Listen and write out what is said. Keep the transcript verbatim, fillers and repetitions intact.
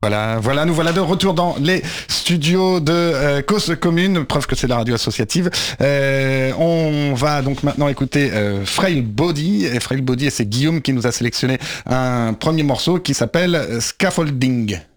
Voilà, voilà, nous voilà de retour dans les studios de euh, Cause Commune, preuve que c'est la radio associative. Euh, on va donc maintenant écouter euh, Frail Body, et Frail Body, et c'est Guillaume qui nous a sélectionné un premier morceau qui s'appelle Scaffolding.